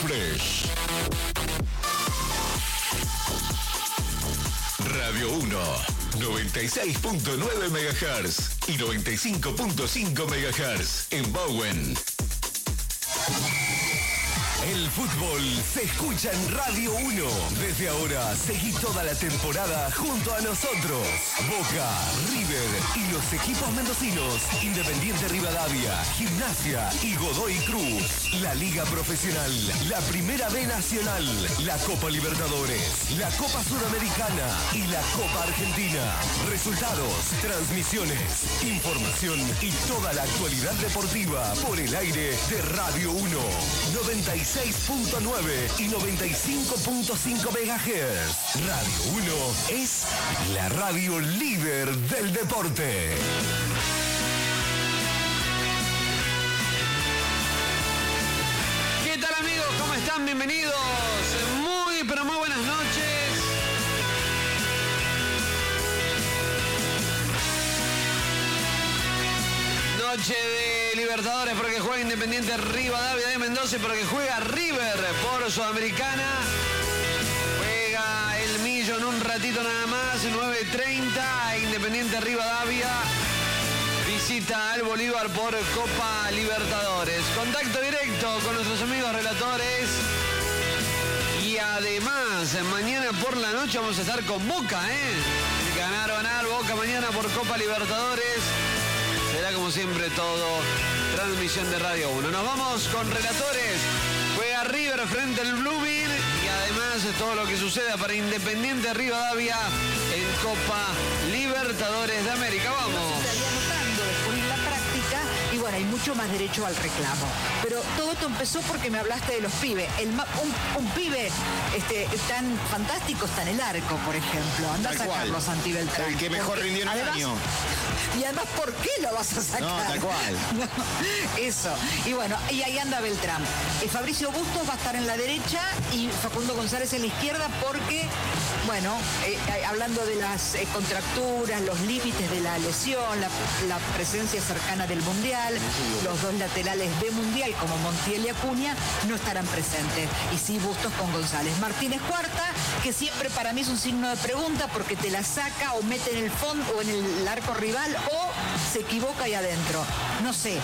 Fresh. Radio 1, 96.9 MHz y 95.5 MHz en Bowen. El fútbol se escucha en Radio 1. Desde ahora, seguí toda la temporada junto a nosotros. Boca, River y los equipos mendocinos. Independiente Rivadavia, Gimnasia y Godoy Cruz. La Liga Profesional, la Primera B Nacional, la Copa Libertadores, la Copa Sudamericana y la Copa Argentina. Resultados, transmisiones, información y toda la actualidad deportiva por el aire de Radio 1. 96.9 y 95.5 MHz. Radio 1 es la radio líder del deporte. ¿Qué tal, amigos? ¿Cómo están? Bienvenidos. Muy, pero muy buenas noches. Noche de Libertadores porque juega Independiente Rivadavia de Mendoza, porque juega River por Sudamericana. Juega el Millo en un ratito nada más, 9:30. Independiente Rivadavia visita al Bolívar por Copa Libertadores. Contacto directo con nuestros amigos relatores. Y además, mañana por la noche vamos a estar con Boca, Ganar Boca mañana por Copa Libertadores. Será como siempre todo transmisión de Radio 1. Nos vamos con relatores. Juega River frente al Blooming y además todo lo que suceda para Independiente Rivadavia en Copa Libertadores de América. Vamos. Después en la práctica y bueno, hay mucho más derecho al reclamo. Pero todo esto empezó porque me hablaste de los pibes. Un pibe tan fantástico está en el arco, por ejemplo. Anda a sacarlo a Santi Beltrán. El que mejor rindió en el año. Y además, ¿por qué lo vas a sacar? No, tal cual. No, eso. Y bueno, y ahí anda Beltrán. Fabricio Bustos va a estar en la derecha y Facundo González en la izquierda porque, bueno, hablando de las contracturas, los límites de la lesión, la presencia cercana del Mundial, los dos laterales de Mundial como Montiel y Acuña no estarán presentes. Y sí, Bustos con González. Martínez Cuarta, que siempre para mí es un signo de pregunta porque te la saca o mete en el fondo o en el arco rival o se equivoca ahí adentro. No sé.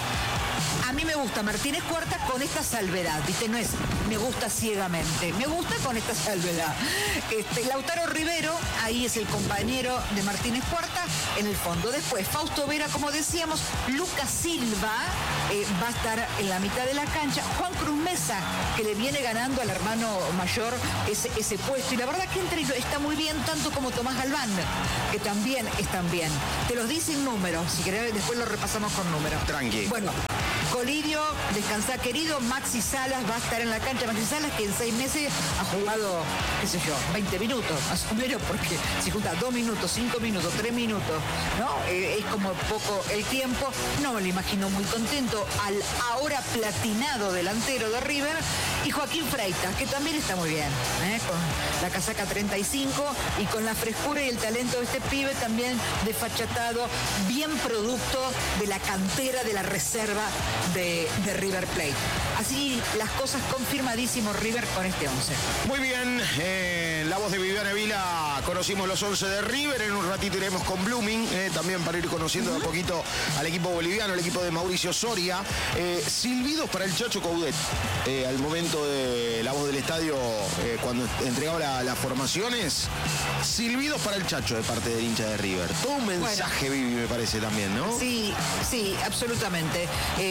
A mí me gusta Martínez Cuarta con esta salvedad, ¿viste? No es me gusta ciegamente, me gusta con esta salvedad. Lautaro Rivero, ahí es el compañero de Martínez Cuarta en el fondo. Después, Fausto Vera, como decíamos, Lucas Silva va a estar en la mitad de la cancha. Juan Cruz Mesa, que le viene ganando al hermano mayor ese puesto. Y la verdad que está muy bien, tanto como Tomás Galván, que también están bien. Te los dice en números, si querés después lo repasamos con números. Tranqui. Bueno, Colidio, descansá querido. Maxi Salas va a estar en la cancha. Maxi Salas, que en 6 meses ha jugado, qué sé yo, 20 minutos, más o menos, porque si junta 2 minutos, 5 minutos, 3 minutos, ¿no? Es como poco el tiempo. No me lo imagino muy contento al ahora platinado delantero de River. Y Joaquín Freitas, que también está muy bien, con la casaca 35 y con la frescura y el talento de este pibe también desfachatado, bien producto de la cantera de la reserva de River Plate. Así las cosas, confirmadísimo River con este 11. Muy bien, la voz de Viviana Vila, conocimos los 11 de River, en un ratito iremos con Blooming, también para ir conociendo de a poquito al equipo boliviano, el equipo de Mauricio Soria. Silbidos para el Chacho Coudet, al momento de la voz del estadio, cuando entregaba las formaciones, silbidos para el Chacho de parte del hincha de River. Todo un mensaje, Vivi, me parece también, ¿no? Sí, absolutamente.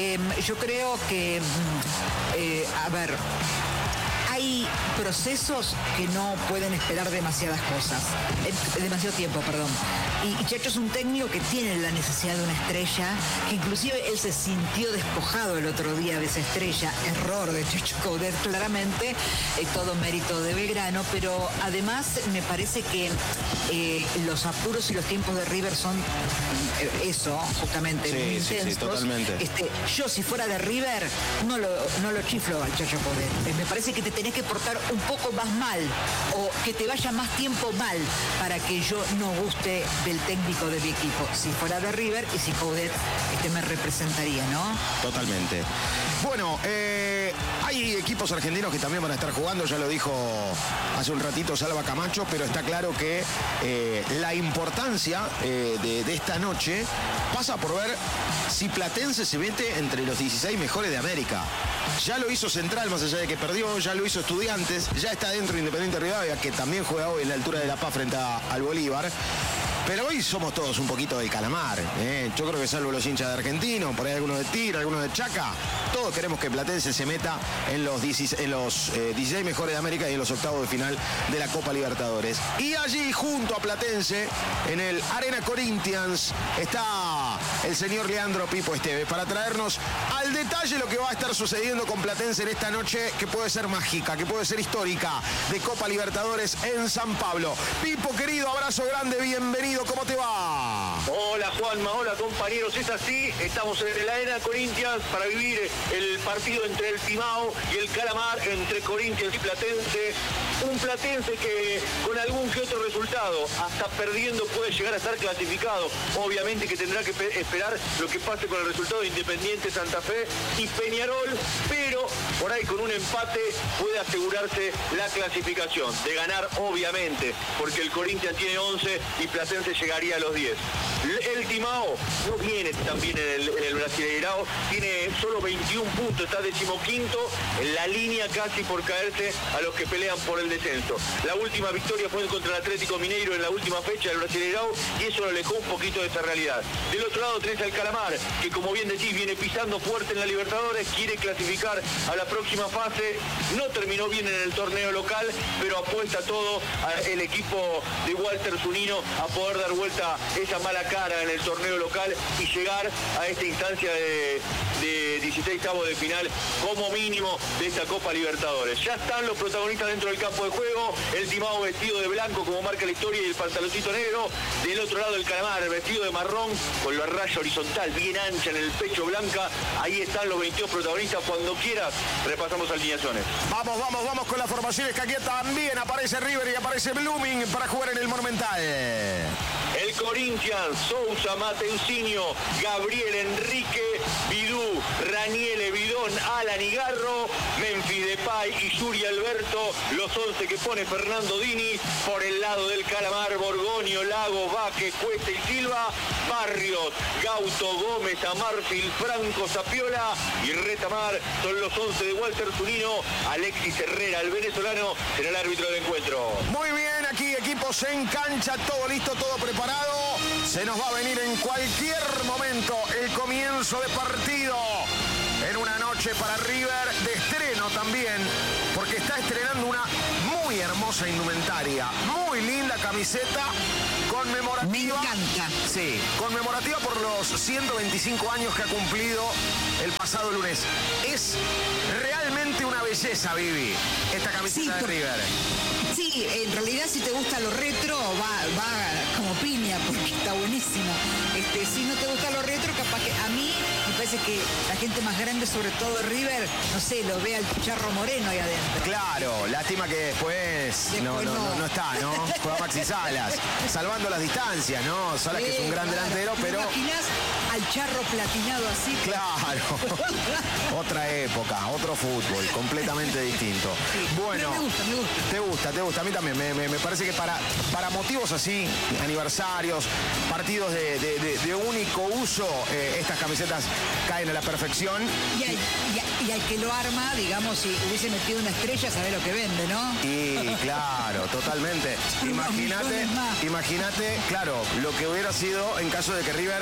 Yo creo que, a ver, hay procesos que no pueden esperar demasiadas cosas, demasiado tiempo, perdón. Y Chacho es un técnico que tiene la necesidad de una estrella, que inclusive él se sintió despojado el otro día de esa estrella. Error de Chacho Coudet, claramente, todo mérito de Belgrano, pero además me parece que los apuros y los tiempos de River son eso, justamente, muy intensos. Sí, totalmente. Yo, si fuera de River, no lo chiflo al Chacho Coudet. Me parece que te tenés que portar un poco más mal o que te vaya más tiempo mal para que yo no guste del técnico de mi equipo. Si fuera de River y si Coudet me representaría, ¿no? Totalmente. Bueno, Hay equipos argentinos que también van a estar jugando, ya lo dijo hace un ratito Salva Camacho, pero está claro que la importancia de esta noche pasa por ver si Platense se mete entre los 16 mejores de América. Ya lo hizo Central, más allá de que perdió, ya lo hizo Estudiantes, ya está dentro Independiente Rivadavia, que también juega hoy en la altura de La Paz frente al Bolívar. Pero hoy somos todos un poquito del calamar. Yo creo que salvo los hinchas de Argentino, por ahí algunos de Tigre, algunos de Chaca, todos queremos que Platense se meta en los 16 mejores de América y en los octavos de final de la Copa Libertadores. Y allí, junto a Platense, en el Arena Corinthians, está el señor Leandro Pipo Esteves para traernos al detalle lo que va a estar sucediendo con Platense en esta noche, que puede ser mágica, que puede ser histórica, de Copa Libertadores en San Pablo. Pipo, querido, abrazo grande, bienvenido. ¿Cómo te va? Hola Juanma, hola compañeros, es así, estamos en el Arena Corinthians para vivir el partido entre el Timao y el Calamar, entre Corinthians y Platense. Un Platense que con algún que otro resultado, hasta perdiendo, puede llegar a estar clasificado. Obviamente que tendrá que esperar lo que pase con el resultado de Independiente Santa Fe y Peñarol, pero por ahí con un empate puede asegurarse la clasificación. De ganar, obviamente, porque el Corinthians tiene 11 y Platense llegaría a los 10. El Timao no viene tan bien en el Brasileirao, tiene solo 21 puntos, está 15º, en la línea casi por caerse a los que pelean por el descenso. La última victoria fue contra el Atlético Mineiro en la última fecha del Brasileirao y eso lo alejó un poquito de esa realidad. Del otro lado tenés al Calamar, que como bien decís viene pisando fuerte en la Libertadores, quiere clasificar a la próxima fase, no terminó bien en el torneo local, pero apuesta todo al equipo de Walter Zunino a poder dar vuelta esa mala cara en el torneo local y llegar a esta instancia de 16avos de final como mínimo de esta Copa Libertadores. Ya están los protagonistas dentro del campo de juego, el Timao vestido de blanco como marca la historia y el pantaloncito negro, del otro lado el Calamar vestido de marrón con la raya horizontal bien ancha en el pecho blanca. Ahí están los 22 protagonistas, cuando quieras repasamos alineaciones. Vamos con las formaciones, que aquí también aparece River y aparece Blooming para jugar en el Monumental. El Corinthians, Sousa, Mateusinho, Gabriel, Enrique, Bidú, Raniele, Bidón, Alan y Garro, Memphis Depay y Yuri Alberto, los 11 que pone Fernando Dini. Por el lado del Calamar, Borgoño, Lago, Vázquez, Cuesta y Silva, Barrios, Gauto, Gómez, Amarfil, Franco, Zapiola y Retamar. Son los 11 de Walter Zunino. Alexis Herrera, el venezolano, será el árbitro del encuentro. Muy bien, aquí equipos en cancha, todo listo, todo preparado. Se nos va a venir en cualquier momento el comienzo de partido. En una noche para River de estreno también, porque está estrenando una muy hermosa indumentaria, muy linda camiseta conmemorativa. Me encanta. Sí, conmemorativa por los 125 años que ha cumplido el pasado lunes. Es realmente una belleza, Vivi, esta camiseta de River. Sí, en realidad si te gusta lo retro, va como piña, porque está buenísimo. Si no te gusta lo retro, capaz que a mí me parece que la gente más grande, sobre todo River, no sé, lo ve al Charro Moreno ahí adentro. Claro, lástima que después no está, ¿no? Juega Maxi Salas, salvando las distancias, ¿no? Salas que es un gran delantero, pero... ¿Te imaginas al Charro platinado así? Claro, otra época, otro fútbol, completamente distinto. Sí, bueno, me gusta. Te gusta, a mí también, me parece que para motivos así, aniversarios, partidos de único uso, estas camisetas caen a la perfección. Y al que lo arma, digamos, si hubiese metido una estrella, sabe lo que vende, ¿no? Y claro, totalmente. Imagínate, claro, lo que hubiera sido en caso de que River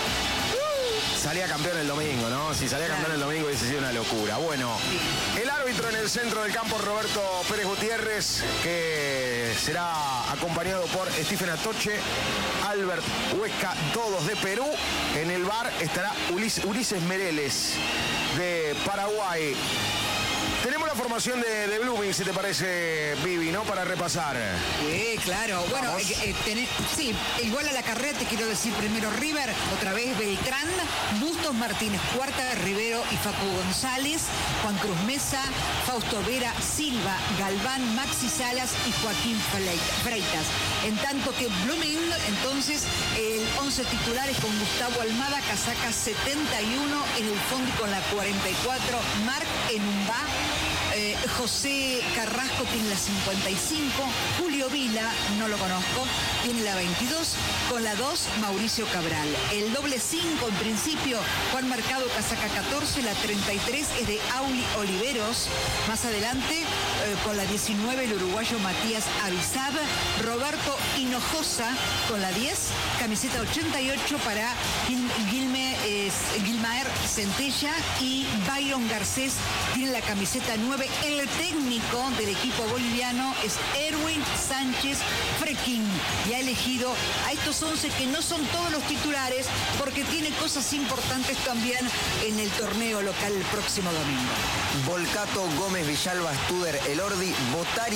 salía campeón el domingo, ¿no? Si salía campeón el domingo hubiese sido una locura. Bueno, el árbitro en el centro del campo, Roberto Pérez Gutiérrez, que será acompañado por Stephen Atoche, Albert Huesca, todos de Perú. En el VAR estará Ulises Mereles de Paraguay. Tenemos la formación de Blooming, si te parece, Vivi, ¿no? Para repasar. Sí, claro. Bueno, sí, igual a la carrera te quiero decir primero River, otra vez Beltrán, Bustos, Martínez, Cuarta, Rivero y Facu González, Juan Cruz Mesa, Fausto Vera, Silva, Galván, Maxi Salas y Joaquín Freitas. En tanto que Blooming, entonces, el 11 titulares con Gustavo Almada, casaca 71, en el fondo con la 44, Marc Enumba, José Carrasco tiene la 55. Julio Vila, no lo conozco, tiene la 22. Con la 2, Mauricio Cabral. El doble 5, en principio, Juan Mercado, casaca 14. La 33 es de Auli Oliveros. Más adelante, con la 19, el uruguayo Matías Avizab. Roberto Hinojosa con la 10. Camiseta 88 para Guilmaer Centella. Y Byron Garcés tiene la camiseta 9. El técnico del equipo boliviano es Erwin Sánchez Frequín. Y ha elegido a estos 11 que no son todos los titulares porque tiene cosas importantes también en el torneo local el próximo domingo. Volcato, Gómez, Villalba, Studer, Elordi, Botari,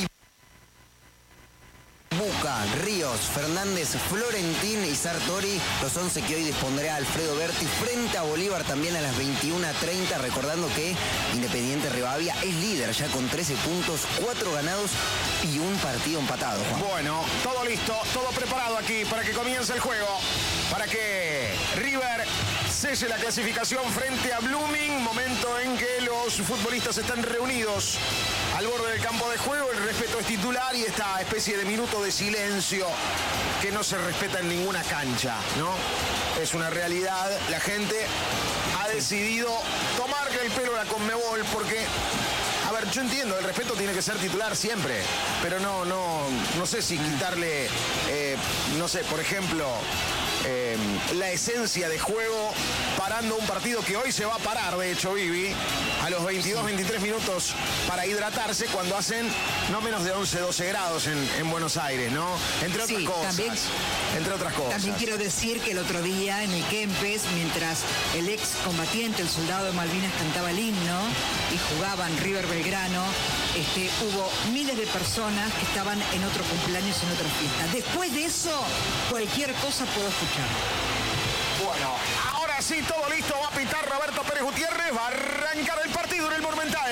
Buca, Ríos, Fernández, Florentín y Sartori, los 11 que hoy dispondrá Alfredo Berti frente a Bolívar también a las 21:30, recordando que Independiente Rivadavia es líder ya con 13 puntos, 4 ganados y un partido empatado, Juan. Bueno, todo listo, todo preparado aquí para que comience el juego, para que River selle la clasificación frente a Blooming, momento en que los futbolistas están reunidos al borde del campo de juego. El respeto es titular y esta especie de minuto de silencio que no se respeta en ninguna cancha, ¿no? Es una realidad. La gente ha decidido tomarle el pelo a la Conmebol porque, a ver, yo entiendo, el respeto tiene que ser titular siempre, pero no sé si quitarle, no sé, por ejemplo, la esencia de juego parando un partido que hoy se va a parar, de hecho, Vivi, a los 22-23 minutos para hidratarse cuando hacen no menos de 11-12 grados en Buenos Aires, ¿no? Entre otras cosas. Entre otras cosas. También quiero decir que el otro día en el Kempes, mientras el ex combatiente, el soldado de Malvinas, cantaba el himno y jugaban River Belgrano, hubo miles de personas que estaban en otro cumpleaños, en otra fiesta. Después de eso, cualquier cosa puedo escuchar. Bueno, ahora sí, todo listo. Va a pitar Roberto Pérez Gutiérrez. Va a arrancar el partido en el Monumental.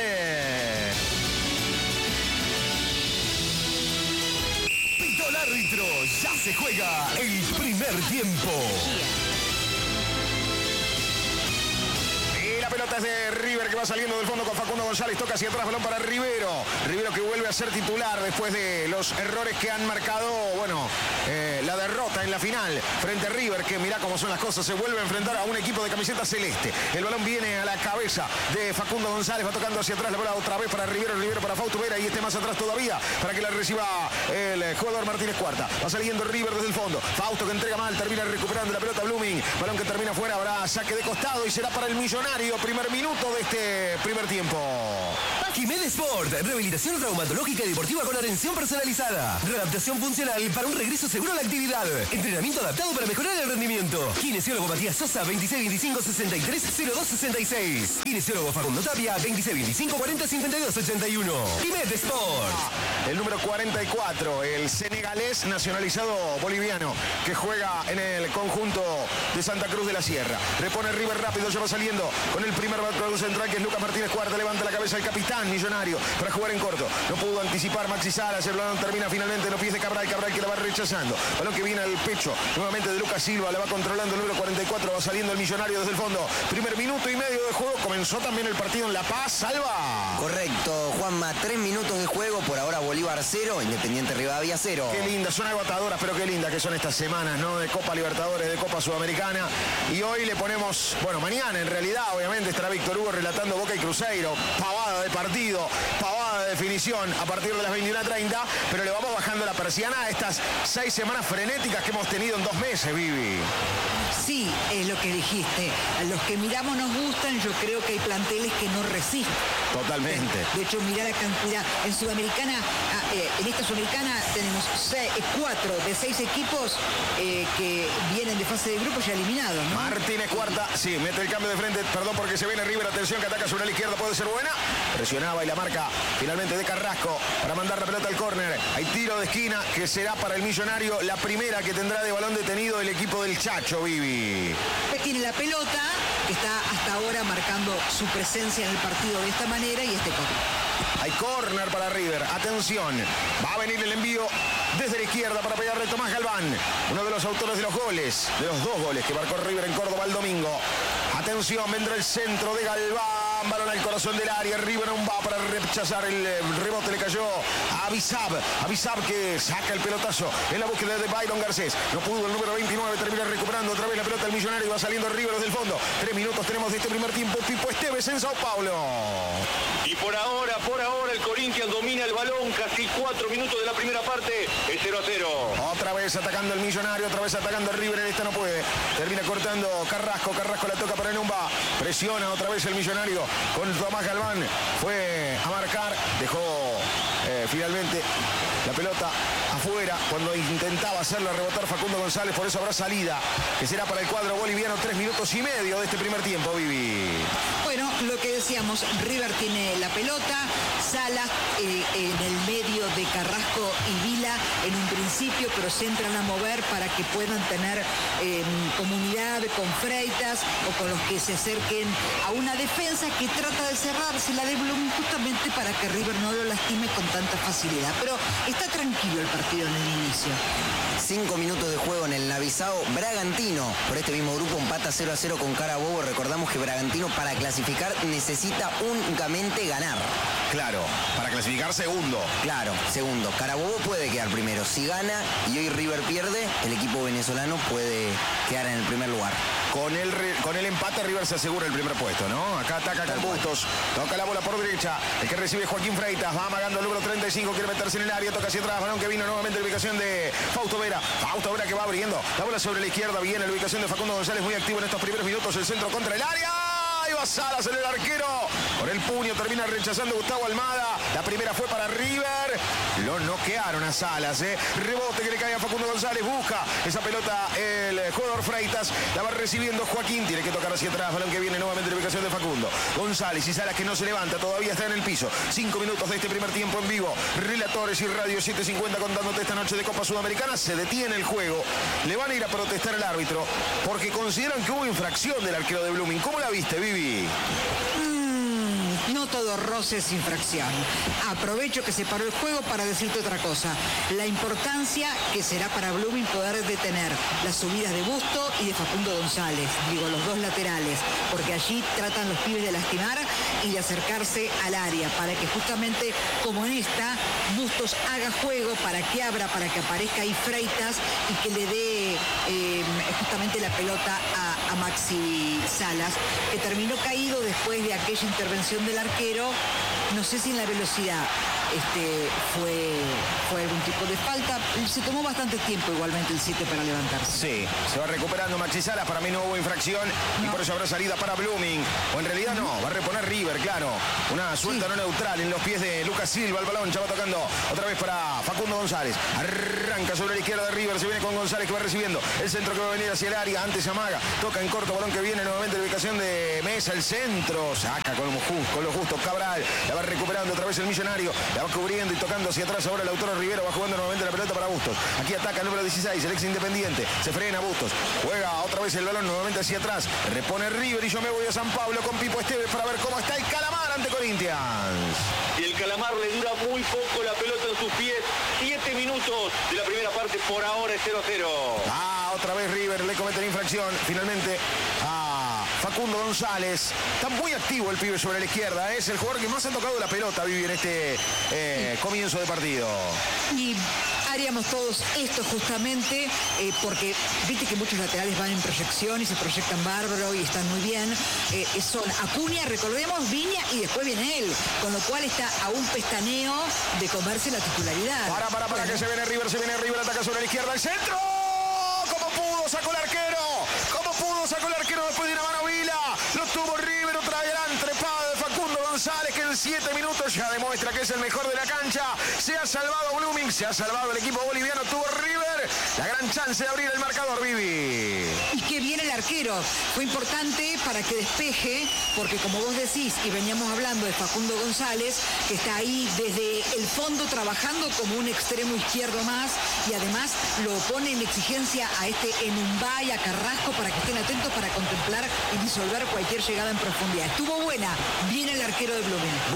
Pitó el árbitro. Ya se juega el primer tiempo. La pelota es de River que va saliendo del fondo con Facundo González. Toca hacia atrás, balón para Rivero. Rivero que vuelve a ser titular después de los errores que han marcado, bueno, la derrota en la final frente a River, que mirá cómo son las cosas. Se vuelve a enfrentar a un equipo de camiseta celeste. El balón viene a la cabeza de Facundo González. Va tocando hacia atrás, la bola otra vez para Rivero. Rivero para Fausto Vera y más atrás todavía para que la reciba el jugador Martínez Cuarta. Va saliendo River desde el fondo. Fausto que entrega mal, termina recuperando la pelota Blooming. Balón que termina fuera, habrá saque de costado y será para el Millonario. Primer minuto de este primer tiempo. Kimed Sport, rehabilitación traumatológica y deportiva con atención personalizada. Readaptación funcional para un regreso seguro a la actividad. Entrenamiento adaptado para mejorar el rendimiento. Kinesiólogo Matías Sosa, 2625-630266. Kinesiólogo Facundo Tapia, 2625-405281. Kimed Sport. El número 44, el senegalés nacionalizado boliviano que juega en el conjunto de Santa Cruz de la Sierra. Repone River rápido, ya va saliendo con el primer batallón central que es Lucas Martínez Cuarta. Levanta la cabeza el capitán Millonario para jugar en corto. No pudo anticipar Maxi Salas. El balón termina finalmente en los pies de Cabral. Cabral que la va rechazando. Balón que viene al pecho nuevamente de Lucas Silva. La va controlando el número 44. Va saliendo el Millonario desde el fondo. Primer minuto y medio de juego. Comenzó también el partido en La Paz. Salva. Correcto, Juanma. 3 minutos de juego. Por ahora Bolívar 0, Independiente Rivadavia 0. Qué lindas, son agotadoras, pero qué lindas que son estas semanas, ¿no? De Copa Libertadores, de Copa Sudamericana. Y hoy le ponemos, bueno, mañana en realidad, obviamente, estará Víctor Hugo relatando Boca y Cruzeiro. Pavada de partido, pavada de definición a partir de las 21:30. Pero le vamos bajando la persiana a estas 6 semanas frenéticas que hemos tenido en 2 meses, Vivi. Sí, es lo que dijiste. A los que miramos nos gustan, yo creo que hay planteles que no resisten. Totalmente. De hecho, mirá la cantidad. En Sudamericana, en esta Sudamericana tenemos 4 de 6 equipos que vienen de fase de grupo ya eliminados, ¿no? Martínez Cuarta, sí, mete el cambio de frente, perdón porque se viene River, atención que ataca sobre la izquierda, puede ser buena. Presionaba y la marca finalmente de Carrasco para mandar la pelota al córner. Hay tiro de esquina que será para el Millonario, la primera que tendrá de balón detenido el equipo del Chacho, Vivi. Tiene la pelota, que está hasta ahora marcando su presencia en el partido de esta manera y este córner. Hay córner para River, atención, va a venir el envío desde la izquierda para pegarle Tomás Galván, uno de los autores de los goles, de los 2 goles que marcó River en Córdoba el domingo. Atención, vendrá el centro de Galván tocan balón al corazón del área. River aún va para rechazar el rebote. Le cayó a Avisab que saca el pelotazo en la búsqueda de Byron Garcés. No pudo el número 29. Termina recuperando otra vez la pelota del Millonario. Va saliendo River desde el fondo. 3 minutos tenemos de este primer tiempo. Pipo Esteves en Sao Paulo. Y por ahora el Corinthians domina el balón. Casi 4 minutos de la primera parte. Es 0-0. Otra vez atacando el Millonario. Otra vez atacando el River. En esta no puede. Termina cortando Carrasco. Carrasco la toca para Numba. Presiona otra vez el Millonario con Tomás Galván. Fue a marcar. Dejó finalmente la pelota afuera cuando intentaba hacerlo rebotar Facundo González. Por eso habrá salida que será para el cuadro boliviano. 3 minutos y medio de este primer tiempo, Vivi. Bueno, lo que decíamos, River tiene la pelota, Salas en el medio de Carrasco y Vila en un principio, pero se entran a mover para que puedan tener comunidad con Freitas o con los que se acerquen a una defensa que trata de cerrarse la de Blooming justamente para que River no lo lastime con tanta facilidad. Pero está tranquilo el partido en el inicio. 5 minutos de juego en el Navisao. Bragantino, por este mismo grupo, empata 0-0 con Carabobo. Recordamos que Bragantino para clasificar necesita únicamente ganar. Claro, para clasificar segundo. Claro, segundo. Carabobo puede quedar primero. Si gana y hoy River pierde, el equipo venezolano puede quedar en el primer lugar. Con el empate River se asegura el primer puesto, ¿no? Acá ataca con Bustos. Toca la bola por derecha. El que recibe Joaquín Freitas. Va amagando el número 35. Quiere meterse en el área. Toca hacia atrás. Balón que vino nuevamente la ubicación de Fausto Vera. Fausto Vera que va abriendo. La bola sobre la izquierda. Viene la ubicación de Facundo González. Muy activo en estos primeros minutos. El centro contra el área. Ahí va Salas en el arquero. Con el puño termina rechazando Gustavo Almada. La primera fue para River. Lo noquearon a Salas. Rebote que le cae a Facundo González. Busca esa pelota el jugador Freitas. La va recibiendo Joaquín. Tiene que tocar hacia atrás. Balón que viene nuevamente la ubicación de Facundo González. Y Salas que no se levanta. Todavía está en el piso. 5 minutos de este primer tiempo en vivo. Relatores y Radio 750 contándote esta noche de Copa Sudamericana. Se detiene el juego. Le van a ir a protestar al árbitro porque consideran que hubo infracción del arquero de Blooming. ¿Cómo la viste, Vivi? No todo roce es infracción. Aprovecho que se paró el juego para decirte otra cosa. La importancia que será para Blooming poder detener las subidas de Busto y de Facundo González. Digo, los dos laterales. Porque allí tratan los pibes de lastimar y de acercarse al área. Para que justamente, como en esta, Bustos haga juego para que abra, para que aparezca ahí Freitas y que le dé justamente la pelota a Maxi Salas, que terminó caído después de aquella intervención del arquero. No sé si en la velocidad fue algún tipo de falta. Se tomó bastante tiempo igualmente el 7 para levantarse. Sí, se va recuperando Maxi Salas. Para mí no hubo infracción y por eso habrá salida para Blooming. O en realidad no, va a reponer River, claro. Una suelta no neutral en los pies de Lucas Silva. El balón ya va tocando otra vez para Facundo González. Arranca sobre la izquierda de River. Se viene con González que va recibiendo el centro que va a venir hacia el área. Antes amaga. Toca en corto. Balón que viene nuevamente de la ubicación de Mesa. El centro. Saca con lo justo Cabral. La va recuperando otra vez el Millonario. La va cubriendo y tocando hacia atrás ahora el autor Rivero. Va jugando nuevamente la pelota para Bustos. Aquí ataca el número 16, el ex Independiente. Se frena Bustos. Juega otra vez el balón nuevamente hacia atrás. Repone River y yo me voy a San Pablo con Pipo Esteves para ver cómo está el Calamar ante Corinthians. Y el Calamar le dura muy poco la pelota en sus pies. 7 minutos de la primera parte. Por ahora es 0-0. Otra vez River le comete la infracción. Finalmente a Facundo González. Está muy activo el pibe sobre la izquierda. Es el jugador que más ha tocado la pelota, Vivi, en este comienzo de partido. Y haríamos todos esto justamente porque viste que muchos laterales van en proyección y se proyectan bárbaro y están muy bien. Son Acuña, recordemos, Viña y después viene él. Con lo cual está a un pestaneo de comerse la titularidad. Para que se viene River, ataca sobre la izquierda, el centro. ¿Cómo pudo? Sacó el arquero. ¿Cómo pudo? Sacó el arquero después de una mano Vila. Lo tuvo River, otra gran trepada de Facundo González que en 7 minutos ya demuestra que es el mejor de la cancha. Se ha salvado Blooming, se ha salvado el equipo boliviano. Tuvo River la gran chance de abrir el marcador, Vivi. Y que viene el arquero. Fue importante para que despeje, porque como vos decís, y veníamos hablando de Facundo González, que está ahí desde el fondo trabajando como un extremo izquierdo más, y además lo pone en exigencia a Enumba y a Carrasco para que estén atentos para contemplar y disolver cualquier llegada en profundidad. Estuvo buena. Viene el arquero de Blooming.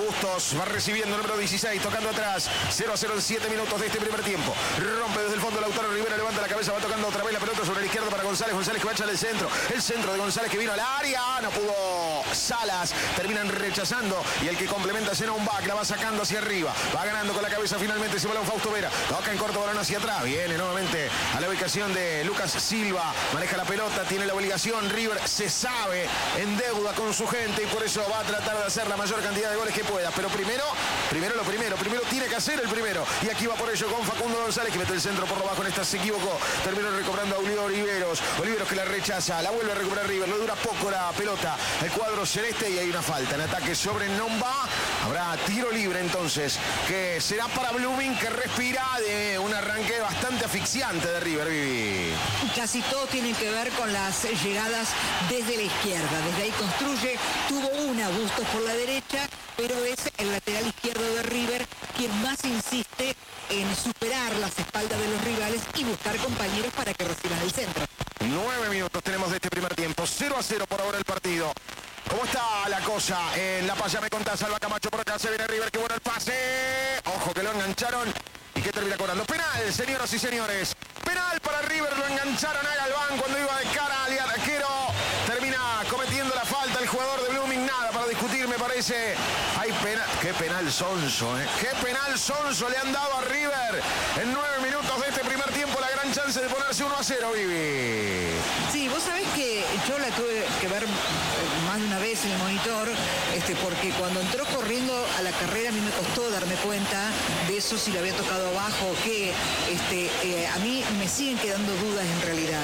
Bustos va recibiendo el número 16, tocando atrás. 0-0 en 7 minutos de este primer tiempo. Rompe desde el fondo Lautaro Rivera, levanta la cabeza, va tocando otra vez la pelota sobre la izquierda para González. González que va a echar el centro. El centro de González que vino al área. No pudo Salas. Terminan rechazando. Y el que complementa es un back. La va sacando hacia arriba. Va ganando con la cabeza finalmente ese balón Fausto Vera. Toca en corto balón hacia atrás. Viene nuevamente a la ubicación de Lucas Silva. Maneja la pelota. Tiene la obligación. River se sabe en deuda con su gente y por eso va a tratar de hacer la mayor cantidad de goles que pueda. Pero primero tiene que hacer el primero. Y aquí va por ello con Facundo González que mete el centro por lo bajo. En esta se equivocó. Terminó recobrando a Oliveros. Oliveros que la rechaza. La vuelve a recuperar River. Le dura poco la pelota. El cuadro celeste y hay una falta. En ataque sobre Nomba. Habrá tiro libre entonces. Que será para Blooming que respira de un arranque bastante asfixiante de River, Vivi. Casi todo tiene que ver con las llegadas desde la izquierda. Desde ahí construye. Tuvo una Bustos por la derecha, pero es el lateral izquierdo de River quien más insiste en superar las espaldas de los rivales y buscar compañeros para que reciban el centro. 9 minutos tenemos de este primer tiempo. 0-0 por ahora el partido. ¿Cómo está la cosa? En La Paz ya me contás, Alba Camacho por acá, se viene River, qué bueno el pase. Ojo que lo engancharon y que termina cobrando. Penal, señoras y señores. Penal para River, lo engancharon a Galván cuando iba de cara al arquero. Termina cometiendo la falta el jugador de Blooming. Nada para discutir, me parece. Hay penal. Qué penal sonso, ¿eh? Qué penal sonso le han dado a River. En 9 minutos de este primer tiempo, la gran chance de ponerse 1-0, Vivi. Sí, vos sabés que yo la tuve que ver más de una vez en el monitor, porque cuando entró corriendo a la carrera a mí me costó darme cuenta de eso, si le había tocado abajo o qué. A mí me siguen quedando dudas en realidad.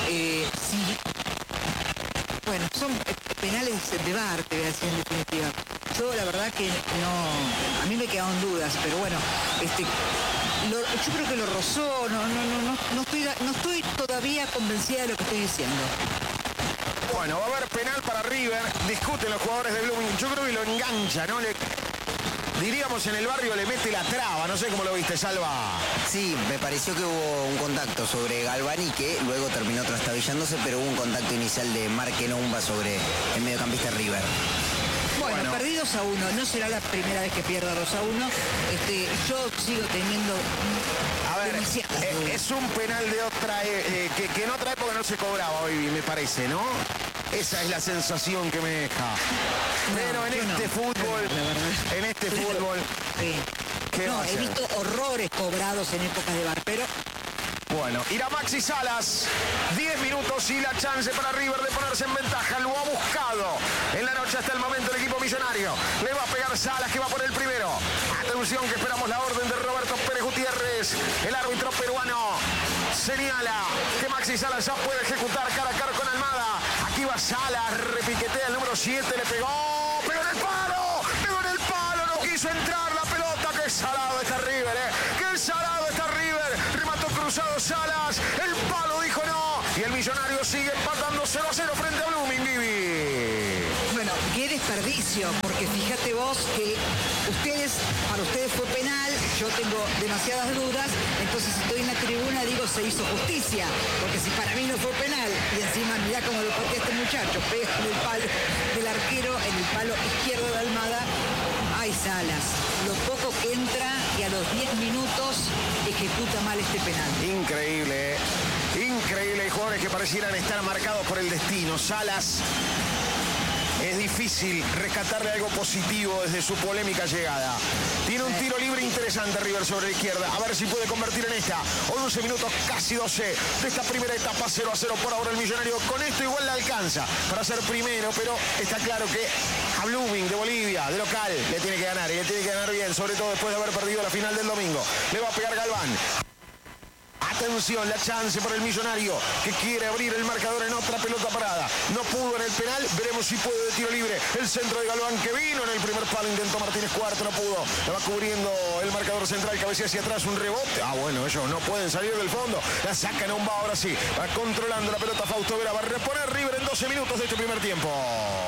Bueno, son penales de VAR, te voy a decir en definitiva. Yo la verdad que no, a mí me quedaron dudas, pero bueno, yo creo que lo rozó, no estoy todavía convencida de lo que estoy diciendo. Bueno, va a haber penal para River, discuten los jugadores de Blooming, yo creo que lo engancha, ¿no? Diríamos en el barrio le mete la traba, no sé cómo lo viste, Salva. Sí, me pareció que hubo un contacto sobre Galvani que luego terminó trastabillándose, pero hubo un contacto inicial de Marque Nomba sobre el mediocampista River. Bueno, perdidos a 1, no será la primera vez que pierda 2-1. Yo sigo teniendo es un penal de otra que en otra época no se cobraba hoy, me parece, ¿no? Esa es la sensación que me deja. Pero en este fútbol, sí. He visto horrores cobrados en épocas de VAR, pero bueno, irá Maxi Salas, 10 minutos y la chance para River de ponerse en ventaja. Lo ha buscado en la noche hasta el momento el equipo millonario. Le va a pegar Salas que va por el primero. Atención que esperamos la orden de Roberto Pérez Gutiérrez. El árbitro peruano señala que Maxi Salas ya puede ejecutar cara a cara con Almada. Aquí va Salas, repiquetea el número 7, le pegó en el palo, no quiso entrar la pelota. Qué salado está River, qué salado está River. Remató cruzado Salas, el palo dijo no. Y el millonario sigue empatando 0-0 frente a Blooming, Vivi. Bueno, qué desperdicio, porque fíjate vos que para ustedes fue penal, yo tengo demasiadas dudas, entonces si estoy en la tribuna digo se hizo justicia, porque si para mí no fue penal, y encima mirá cómo lo patea este muchacho, pega en el palo del arquero, en el palo izquierdo de Almada. Ay, Salas, lo poco que entra y a los 10 minutos ejecuta mal este penal. Increíble, increíble. Hay jugadores que parecieran estar marcados por el destino. Salas, es difícil rescatarle algo positivo desde su polémica llegada. Tiene un tiro libre interesante River sobre la izquierda. A ver si puede convertir en esta. 11 minutos, casi 12 de esta primera etapa. 0-0 por ahora el millonario. Con esto igual le alcanza para ser primero, pero está claro que a Blooming de Bolivia, de local, le tiene que ganar. Y le tiene que ganar bien, sobre todo después de haber perdido la final del domingo. Le va a pegar Galván. Atención, la chance para el millonario que quiere abrir el marcador en otra pelota parada. No pudo en el penal, veremos si puede de tiro libre. El centro de Galván que vino en el primer palo, intentó Martínez Cuarto, no pudo. La va cubriendo el marcador central, cabecea hacia atrás, un rebote. Bueno, ellos no pueden salir del fondo. La saca Nomba, ahora sí. Va controlando la pelota Fausto Vera. Va a reponer River en 12 minutos de este primer tiempo.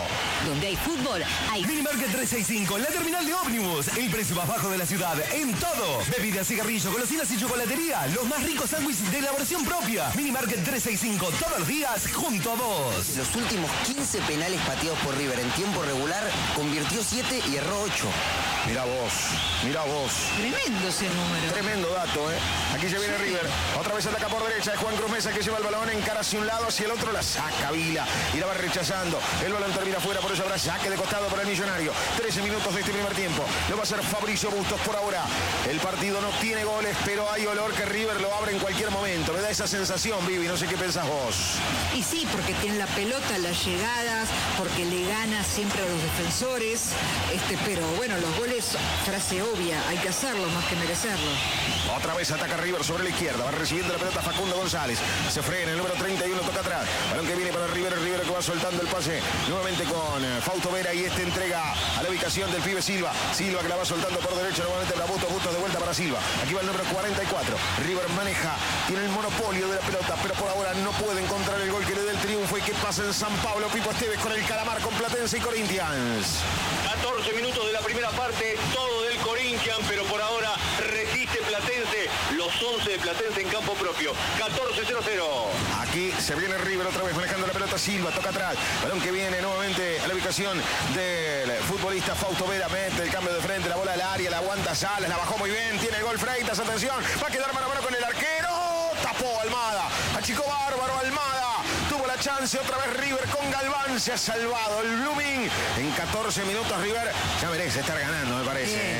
Donde hay fútbol, hay... Minimarket 365, la terminal de ómnibus. El precio más bajo de la ciudad, en todo. Bebidas, cigarrillos, golosinas y chocolatería. Los más ricos sándwiches de elaboración propia. Minimarket 365, todos los días, junto a vos. Los últimos 15 penales pateados por River en tiempo regular, convirtió 7 y erró 8. Mirá vos. Tremendo ese número. Tremendo dato, ¿eh? Aquí se viene River. Otra vez ataca por derecha. Es Juan Cruz Mesa que lleva el balón, encara hacia un lado, hacia el otro, la saca Vila y la va rechazando. El balón termina fuera, por eso habrá saque de costado para el Millonario. 13 minutos de este primer tiempo. Lo va a hacer Fabricio Bustos por ahora. El partido no tiene goles, pero hay olor que River lo abre en cualquier momento. Me da esa sensación, Vivi, no sé qué pensás vos. Y sí, porque tiene la pelota, las llegadas, porque le gana siempre a los defensores. Pero bueno, los goles, frase obvia, hay que hacerlo más que merecerlo. Otra vez ataca River sobre la izquierda. Va recibiendo la pelota Facundo González. Se frena el número 31, toca atrás. Balón que viene para River que va soltando el pase nuevamente con Fausto Vera y entrega a la ubicación del pibe Silva. Silva que la va soltando por derecha nuevamente para Bustos. Bustos de vuelta para Silva. Aquí va el número 44. River maneja, tiene el monopolio de la pelota, pero por ahora no puede encontrar el gol que le dé el triunfo. ¿Y qué pasa en San Pablo? Pipo Esteves con el Calamar, con Platense y Corinthians. 14 minutos de la primera parte, todo del Corinthians, pero por ahora resiste Platense. Los 11 de Platense en campo propio. 14-0-0. Aquí se viene River otra vez manejando la pelota. Silva toca atrás. Balón que viene nuevamente a la ubicación del futbolista Fausto Vera. Mete el cambio de frente, la bola al área, la aguanta Salas, la bajó muy bien. Tiene el gol Freitas, atención. Va a quedar mano a mano con el arquero. Tapó Almada. Achicó bárbaro Almada. Tuvo la chance otra vez River con Galván. Se ha salvado el Blooming. En 14 minutos River ya merece estar ganando, me parece.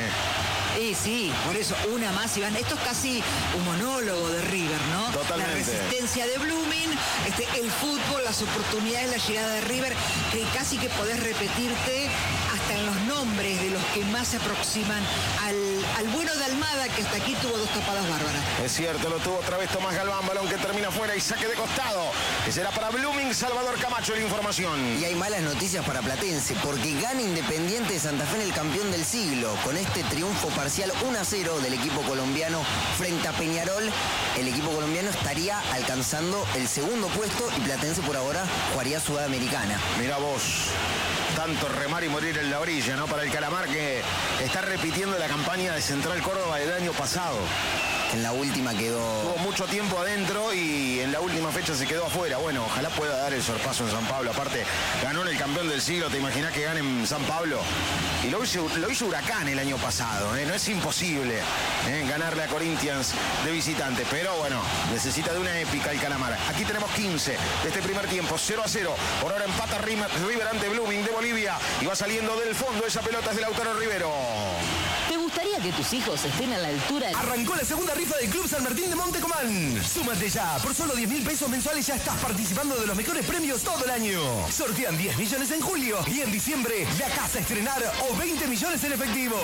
Sí, por eso, una más, Iván. Esto es casi un monólogo de River, ¿no? Totalmente. La resistencia de Blooming, el fútbol, las oportunidades, la llegada de River, que casi que podés repetirte hasta en los nombres de los que más se aproximan al bueno de Almada, que hasta aquí tuvo 2 tapadas bárbaras. Es cierto, lo tuvo otra vez Tomás Galván, balón que termina fuera y saque de costado, que será para Blooming. Salvador Camacho, la información. Y hay malas noticias para Platense, porque gana Independiente de Santa Fe en el campeón del siglo. Con este triunfo parcial 1-0 del equipo colombiano frente a Peñarol, el equipo colombiano estaría alcanzando el segundo puesto y Platense por ahora jugaría Sudamericana. Mira vos, tanto remar y morir en la orilla, ¿no? Para el Calamar, que está repitiendo la campaña de Central Córdoba del año pasado. En la última quedó... Tuvo mucho tiempo adentro y en la última fecha se quedó afuera. Bueno, ojalá pueda dar el sorpaso en San Pablo. Aparte, ganó en el campeón del siglo. ¿Te imaginas que gane en San Pablo? Y lo hizo Huracán el año pasado, ¿eh? No es imposible ganarle a Corinthians de visitante. Pero bueno, necesita de una épica el Calamar. Aquí tenemos 15 de este primer tiempo. 0-0. Por ahora empata River ante Blooming de Bolivia. Y va saliendo del fondo. Esa pelota es de Lautaro Rivero. ¿Te gustaría que tus hijos estén a la altura? Arrancó la segunda rifa del Club San Martín de Montecomán. Súmate ya. Por solo 10.000 pesos mensuales ya estás participando de los mejores premios todo el año. Sortean 10 millones en julio y en diciembre la casa a estrenar o 20 millones en efectivo.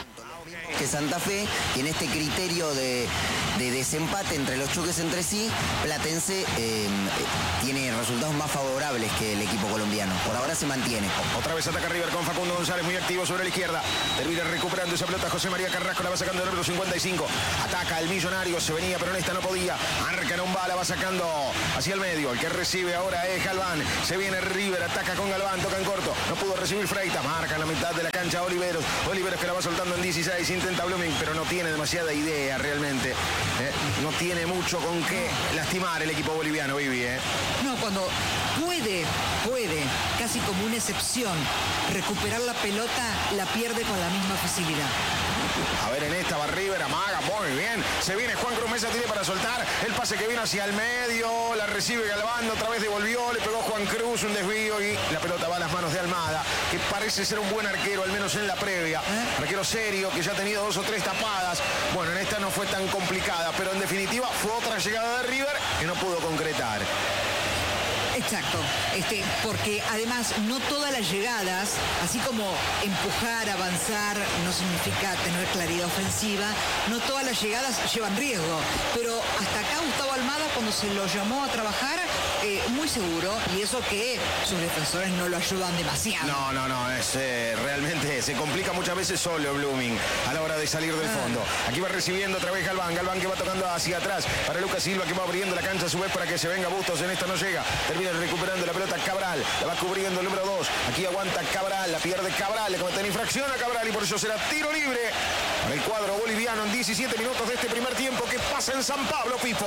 Que Santa Fe, y en este criterio de desempate entre los choques entre sí, Platense tiene resultados más favorables que el equipo colombiano. Por ahora se mantiene. Otra vez ataca River con Facundo González, muy activo sobre la izquierda. Termina recuperando esa pelota José María Carrasco, la va sacando el número 55. Ataca el Millonario, se venía, pero en esta no podía. Arca un bala, va sacando hacia el medio. El que recibe ahora es Galván. Se viene River, ataca con Galván, toca en corto. No pudo recibir Freitas, marca en la mitad de la cancha Oliveros. Oliveros que la va soltando en 16, intenta Blooming, pero no tiene demasiada idea realmente. No tiene mucho con qué lastimar el equipo boliviano, Vivi. No, cuando puede, casi como una excepción, recuperar la pelota, la pierde con la misma facilidad. A ver, en esta va River, amaga, muy bien. Se viene Juan Cruz Mesa, tiene para soltar. El pase que vino hacia el medio, la recibe Galván, otra vez devolvió, le pegó Juan Cruz, un desvío y la pelota va a las manos de Almada, que parece ser un buen arquero, al menos en la previa. Arquero serio, que ya ha tenido 2 o 3 tapadas. Bueno, en esta no fue tan complicada, pero en definitiva fue otra llegada de River que no pudo concretar. Exacto, porque además no todas las llegadas, así como empujar, avanzar, no significa tener claridad ofensiva, no todas las llegadas llevan riesgo, pero hasta acá Gustavo Almada, cuando se lo llamó a trabajar, muy seguro, y eso que sus defensores no lo ayudan demasiado. No, es realmente se complica muchas veces solo Blooming a la hora de salir del fondo. Aquí va recibiendo otra vez Galván que va tocando hacia atrás para Lucas Silva, que va abriendo la cancha a su vez para que se venga Bustos. En esta no llega, termina recuperando la pelota Cabral, la va cubriendo el número 2. Aquí aguanta Cabral, la pierde Cabral, le cometen infracción a Cabral y por eso será tiro libre para el cuadro boliviano en 17 minutos de este primer tiempo. ¿Qué pasa en San Pablo, Pipo?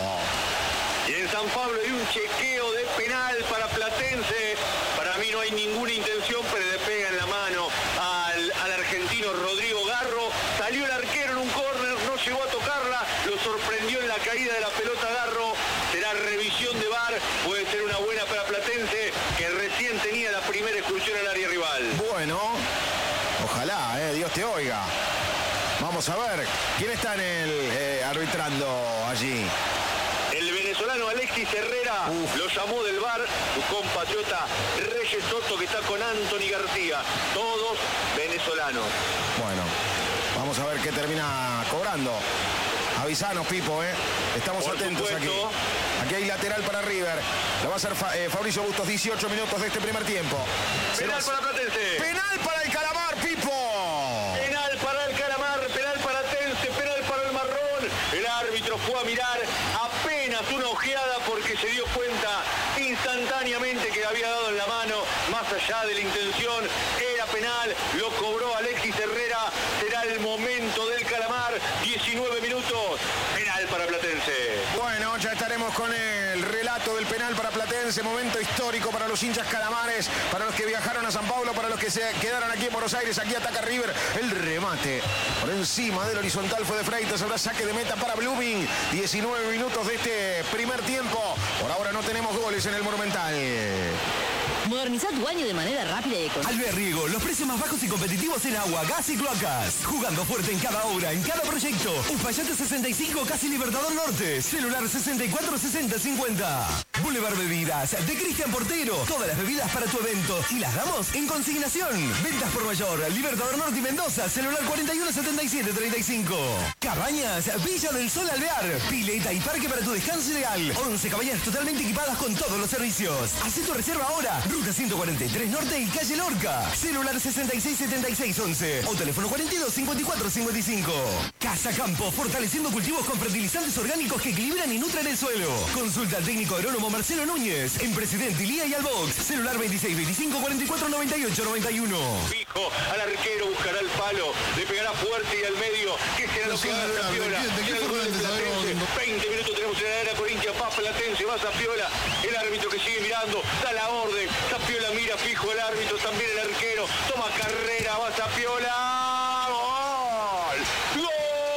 Y en San Pablo hay un chequeo de penal para Platense. Para mí no hay ninguna intención, pero le pega en la mano al argentino Rodrigo Garro. Salió el arquero en un córner, no llegó a tocarla, lo sorprendió en la caída de la pelota Garro. Será revisión de VAR, puede ser una buena para Platense, que recién tenía la primera excursión al área rival. Bueno, ojalá, Dios te oiga. Vamos a ver, ¿quién está en el arbitrando allí? El venezolano Alexis Herrera lo llamó del VAR, su compatriota Reyes Soto, que está con Anthony García, todos venezolanos. Bueno, vamos a ver qué termina cobrando. Avisanos, Pipo, Estamos Por atentos supuesto. aquí. Aquí hay lateral para River. Lo va a hacer Fabricio Bustos, 18 minutos de este primer tiempo. Penal para Platense. Penal para el Calamar, Pipo. Penal para el Calamar, penal para Tense, penal para el Marrón. El árbitro fue a mirar apenas una ojeada porque se dio cuenta instantáneamente que le había dado en la mano, más allá de la intención, era penal, lo cobró Alexis Herrera, será el momento del Calamar, 19 minutos, penal para Platense. Bueno, ya estaremos con el relato del penal para Platense, momento histórico para los hinchas calamares, para los que viajaron a San Pablo, para los que se quedaron aquí en Buenos Aires. Aquí ataca River, el remate por encima del horizontal fue de Freitas, habrá saque de meta para Blooming, 19 minutos de este primer tiempo. Por ahora no tenemos goles en el Monumental. Moderniza tu baño de manera rápida y económica. Alvear Riego, los precios más bajos y competitivos en agua, gas y cloacas. Jugando fuerte en cada obra, en cada proyecto. Uspallate 65, casi Libertador Norte. Celular 646050. Boulevard Bebidas, de Cristian Portero. Todas las bebidas para tu evento. Y las damos en consignación. Ventas por mayor, Libertador Norte y Mendoza. Celular 417735. Cabañas, Villa del Sol Alvear. Pileta y parque para tu descanso ideal. 11 cabañas totalmente equipadas con todos los servicios. Haz tu reserva ahora. Ruta 143 Norte y calle Lorca. Celular 667611 o teléfono 425455. Casa Campo, fortaleciendo cultivos con fertilizantes orgánicos que equilibran y nutren el suelo. Consulta al técnico agrónomo Marcelo Núñez en Presidente Ilía y Albox. Celular 2625449891. Fijo al arquero, buscará el palo, le pegará fuerte y al medio, que será lo que haga Zapiola. 20 minutos tenemos en la era Corinthians, va Platense, va Zapiola, el árbitro que sigue mirando, da la orden, Zapiola mira fijo el árbitro, también el arquero, toma carrera, va Zapiola, ¡gol! ¡Gol!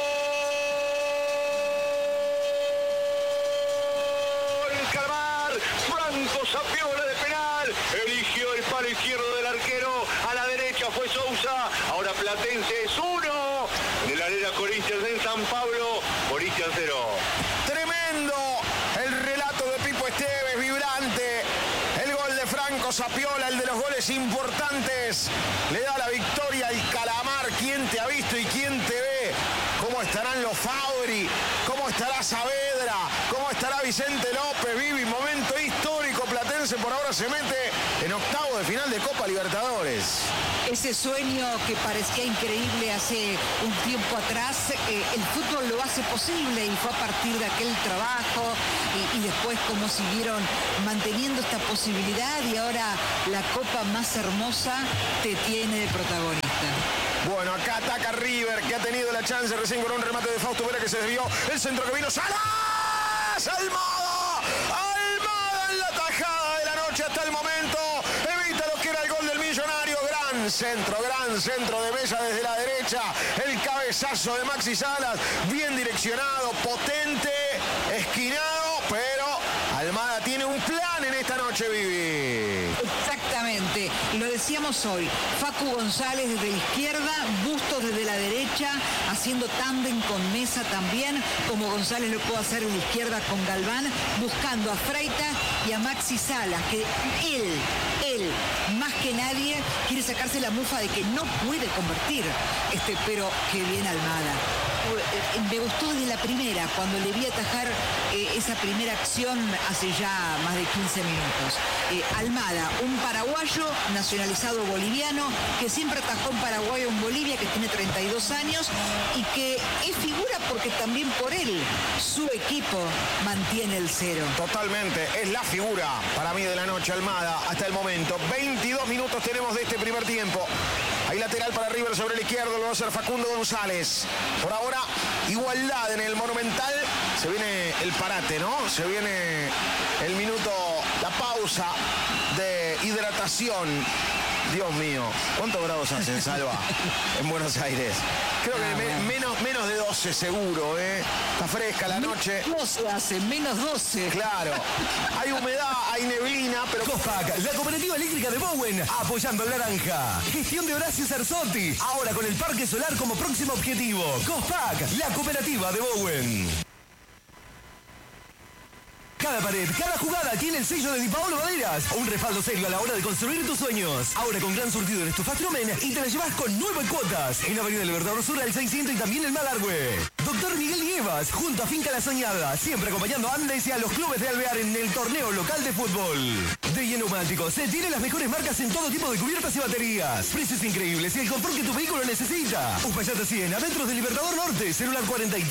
Calamar, Franco Zapiola de penal, eligió el palo izquierdo del arquero, a la derecha fue Sousa, ahora Platense es 1, de la arena Corinthians en San Pablo, Corinthians 0. Tremendo el relato de Pipo Esteves, vibrante. El gol de Franco Zapiola, el de los goles importantes, le da la victoria al Calamar. ¿Quién te ha visto y quién te ve? ¿Cómo estarán los Fabri? ¿Cómo estará Saavedra? ¿Cómo estará Vicente López? Vivi, momento histórico. Platense por ahora se mete en octavo de final de Copa Libertadores. Ese sueño que parecía increíble hace un tiempo atrás, el fútbol lo hace posible y fue a partir de aquel trabajo y después cómo siguieron manteniendo esta posibilidad y ahora la copa más hermosa te tiene de protagonista. Bueno, acá ataca River, que ha tenido la chance recién con un remate de Fausto Vera que se desvió. El centro que vino, ¡Salas! ¡Almada! ¡Almada en la tajada de la noche hasta el momento! Evita lo que era el gol del Millonario. Gran centro de Mesa desde la derecha. El cabezazo de Maxi Salas, bien direccionado, potente, esquinado, pero Almada tiene un plan en esta noche, Vivi. Exactamente, lo decíamos hoy, Facu González desde la izquierda, Bustos desde la derecha, haciendo tándem con Mesa también, como González lo puede hacer en la izquierda con Galván, buscando a Freitas y a Maxi Salas, que él, más que nadie, quiere sacarse la mufa de que no puede convertir, pero que bien Almada. me gustó desde la primera, cuando le vi atajar esa primera acción hace ya más de 15 minutos. Almada, un paraguayo nacionalizado boliviano, que siempre atajó en Paraguay o en Bolivia, que tiene 32 años y que es figura porque también por él su equipo mantiene el 0. Totalmente, es la figura para mí de la noche, Almada, hasta el momento. 22 minutos tenemos de este primer tiempo. Hay lateral para River sobre el izquierdo, lo va a hacer Facundo González. Por ahora, igualdad en el Monumental. Se viene el parate, ¿no? Se viene el minuto, la pausa de hidratación. Dios mío, ¿cuántos grados hacen, Salva, en Buenos Aires? Creo que menos de 12 seguro, ¿eh? Está fresca la noche. 12 hace, menos 12. Claro. Hay humedad, hay neblina, pero... Cospac, la cooperativa eléctrica de Bowen, apoyando al naranja. Gestión de Horacio Cerzotti, ahora con el parque solar como próximo objetivo. Cospac, la cooperativa de Bowen. Cada pared, cada jugada tiene el sello de Di Paolo Maderas. Un respaldo serio a la hora de construir tus sueños. Ahora con gran surtido en Estufastromen y te la llevas con 9 cuotas. En Avenida Libertador Sur al 600 y también en Malargüe. Doctor Miguel Nievas, junto a Finca La Soñada. Siempre acompañando a Andes y a los clubes de Alvear en el torneo local de fútbol. De Neumáticos, se tiene las mejores marcas en todo tipo de cubiertas y baterías. Precios increíbles y el confort que tu vehículo necesita. Uspallata 100, a metros de Libertador Norte. Celular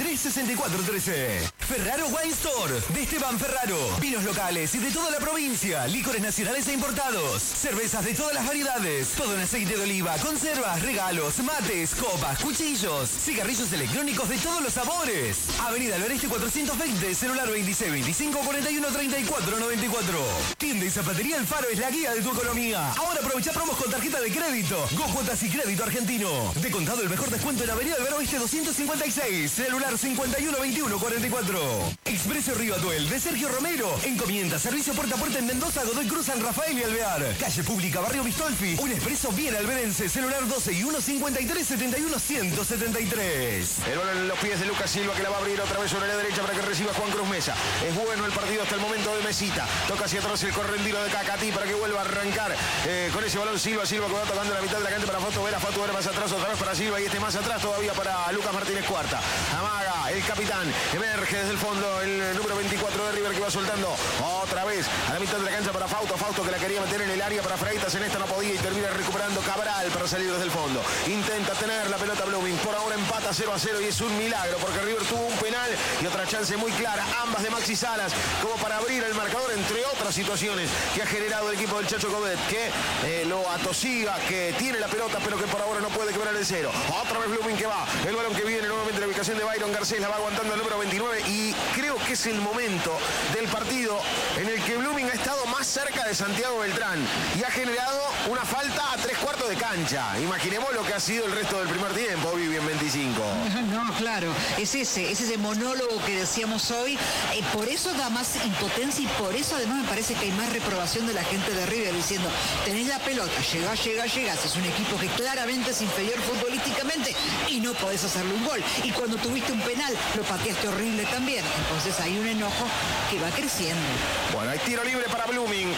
43-6413. Ferraro Wine Store, de Esteban Ferraro. Vinos locales y de toda la provincia. Licores nacionales e importados. Cervezas de todas las variedades. Todo en aceite de oliva. Conservas, regalos, mates, copas, cuchillos. Cigarrillos electrónicos de todos los sabores. Avenida Alvareste 420. Celular 26 25 41 34 94. Tienda y zapatería El Faro es la guía de tu economía. Ahora aprovecha promos con tarjeta de crédito. Go Cuotas y Crédito Argentino. De contado el mejor descuento en Avenida Alvar Oeste 256. Celular 51 21 44. Expreso Río Atuel de Sergio Romero. Encomienda, servicio puerta a puerta en Mendoza, Godoy Cruz, San Rafael y Alvear. Calle Pública, Barrio Bistolfi. Un expreso bien alverense. Celular 12 y 153 71 173. El balón en los pies de Lucas Silva, que la va a abrir otra vez sobre la derecha para que reciba Juan Cruz Mesa. Es bueno el partido hasta el momento de Mesita. Toca hacia atrás el correntino de Cacatí para que vuelva a arrancar con ese balón Silva que va tocando la mitad de la cancha para Fausto Vera más atrás, otra vez para Silva y más atrás todavía para Lucas Martínez Cuarta. Amaga el capitán, emerge desde el fondo el número 24 de River, que va soltando otra vez a la mitad de la cancha para Fausto que la quería meter en el área para Freitas, en esta no podía y termina recuperando Cabral para salir desde el fondo. Intenta tener la pelota Blooming, por ahora empata 0-0 y es un milagro porque River tuvo un penal y otra chance muy clara, ambas de Maxi Salas, como para abrir el marcador, entre otras situaciones que ha generado el equipo del Chacho Codet, que lo atosiga, que tiene la pelota pero que por ahora no puede quebrar el 0. Otra vez Blooming que va, el balón que viene nuevamente en la ubicación de Byron Garcés, la va aguantando el número 29 y creo que es el momento del partido en el que Blooming ha estado más cerca de Santiago Beltrán y ha generado una falta a 3/4 de cancha. Imaginemos lo que ha sido el resto del primer tiempo, Vivi, en 25. No, claro, es ese monólogo que decíamos hoy. Por eso da más impotencia y por eso además me parece que hay más reprobación de la gente de River diciendo, tenés la pelota, llegás, es un equipo que claramente es inferior futbolísticamente y no podés hacerle un gol. Y cuando tuviste un penal, lo pateaste horrible también. Entonces hay un enojo que va creciendo. Bueno, hay tiro libre para Blooming.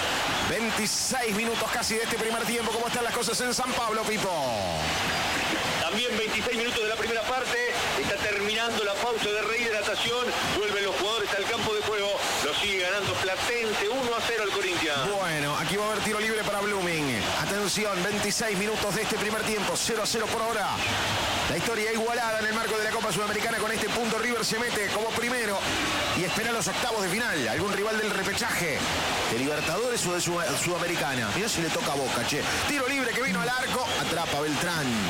26 minutos casi de este primer tiempo. ¿Cómo están las cosas en San Pablo, Pipo? También 26 minutos de la primera parte. Está terminando la pausa de rehidratación. Vuelven los jugadores al campo de juego. Lo sigue ganando Platense 1-0 al Corinthians. Bueno, aquí va a haber tiro libre para Blooming. Atención, 26 minutos de este primer tiempo. 0-0 por ahora. La historia igualada en el marco de la Copa Sudamericana. Con este punto River se mete como primero y espera los octavos de final. Algún rival del repechaje de Libertadores o de Sudamericana. Mirá si le toca a Boca, che. Tiro libre que vino al arco. Atrapa Beltrán.